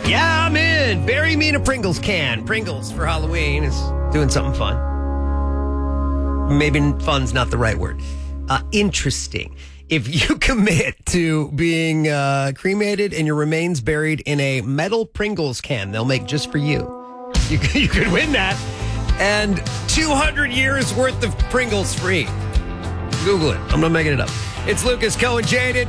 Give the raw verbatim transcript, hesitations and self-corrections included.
Yeah, I'm in. Bury me in a Pringles can. Pringles for Halloween is doing something fun. Maybe fun's not the right word. Uh, interesting. If you commit to being uh, cremated and your remains buried in a metal Pringles can they'll make just for you, you, you could win that. And two hundred years worth of Pringles free. Google it. I'm not making it up. It's Lucas Cohen, Jaded.